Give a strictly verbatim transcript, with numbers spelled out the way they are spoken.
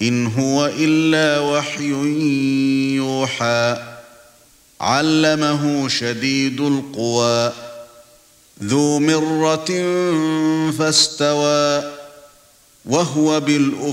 إِنْ هُوَ إِلَّا وَحْيٌ يُوحَى عَلَّمَهُ شَدِيدُ الْقُوَى ذُو مِرَّةٍ فَاسْتَوَى وَهُوَ بِالْأُفُقِ